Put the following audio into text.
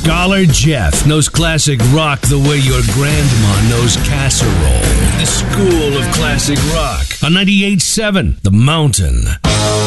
Scholar Jeff knows classic rock the way your grandma knows casserole. The School of Classic Rock on 98.7 The Mountain.